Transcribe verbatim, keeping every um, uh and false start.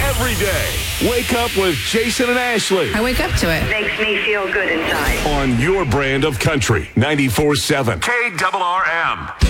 every day. Wake up with Jason and Ashley. I wake up to it. Makes me feel good inside. On your brand of country, ninety-four seven K R R M.